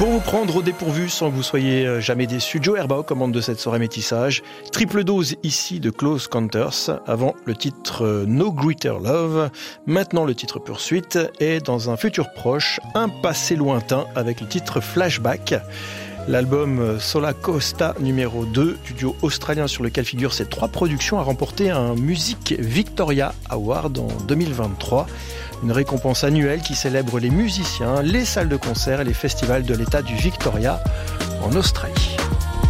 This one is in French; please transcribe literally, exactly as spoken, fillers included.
Pour vous prendre au dépourvu sans que vous soyez jamais déçus, Joe Herba aux commandes de cette soirée métissage. Triple dose ici de Close Counters, avant le titre No Greater Love, maintenant le titre Poursuite, et dans un futur proche, un passé lointain avec le titre Flashback. L'album Sola Costa numéro deux du duo australien sur lequel figurent ces trois productions a remporté un Music Victoria Award en deux mille vingt-trois. Une récompense annuelle qui célèbre les musiciens, les salles de concert et les festivals de l'État du Victoria en Australie.